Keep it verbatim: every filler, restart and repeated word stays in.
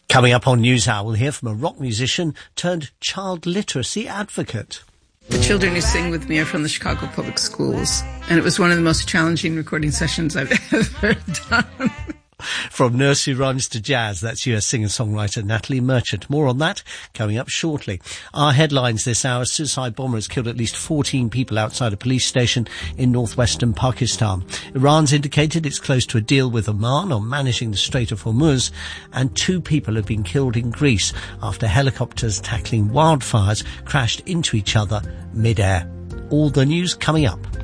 Coming up on NewsHour, we'll hear from a rock musician turned child literacy advocate. The children who sing with me are from the Chicago Public Schools, and it was one of the most challenging recording sessions I've ever done. From nursery rhymes to jazz, that's U S singer-songwriter Natalie Merchant. More on that coming up shortly. Our headlines this hour: suicide bomber has killed at least fourteen people outside a police station in northwestern Pakistan. Iran's indicated it's close to a deal with Oman on managing the Strait of Hormuz, and two people have been killed in Greece after helicopters tackling wildfires crashed into each other mid-air. All the news coming up.